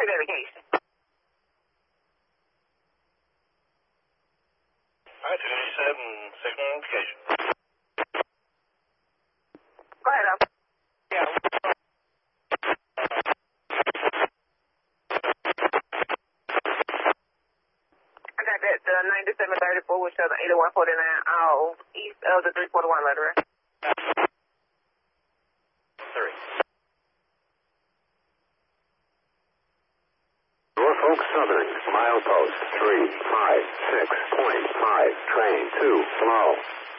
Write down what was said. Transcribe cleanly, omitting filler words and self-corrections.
traffic navigation. Alright, 297, signal indication. Go ahead, Al. Yeah. I got that, the 9734, which shows the 8149 all east of the 341 letter. 3. Norfolk Southern, milepost 356.5, train 2, slow.